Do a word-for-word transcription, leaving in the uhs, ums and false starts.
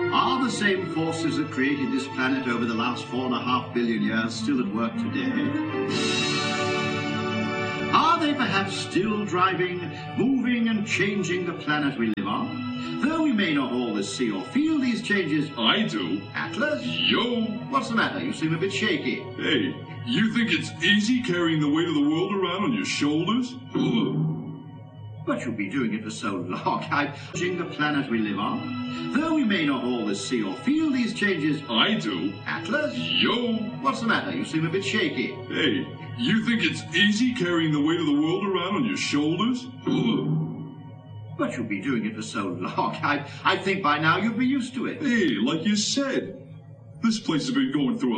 Are the same forces that created this planet over the last four and a half billion years still at work today? Are they perhaps still driving, moving and changing the planet we live on? Though we may not always see or feel these changes. I do. Atlas? Yo! What's the matter? You seem a bit shaky. Hey, you think it's easy carrying the weight of the world around on your shoulders? But you'll be doing it for so long. I'm changing the planet we live on. Though we may not always see or feel these changes. I do. Atlas? Yo! What's the matter? You seem a bit shaky. Hey, you think it's easy carrying the weight of the world around on your shoulders? But you'll be doing it for so long. I, I think by now you'll be used to it. Hey, like you said, this place has been going through a